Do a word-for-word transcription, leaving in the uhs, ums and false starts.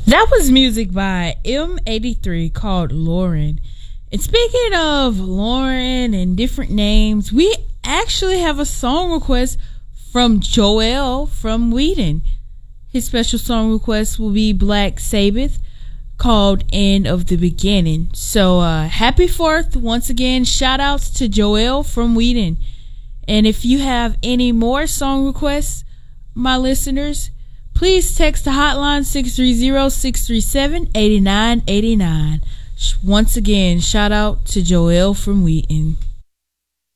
That was music by M eighty-three called Lauren. And speaking of Lauren and different names, we actually have a song request from Joel from Whedon. His special song request will be Black Sabbath called End of the Beginning. So uh, happy fourth once again. Shout outs to Joel from Whedon. And if you have any more song requests, my listeners, please text the hotline six three zero, six three seven, eight nine eight nine. Once again, shout out to Joel from Wheaton.